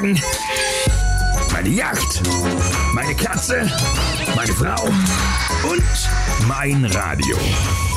Wohnwagen, meine Yacht, meine Katze, meine Frau und mein Radio.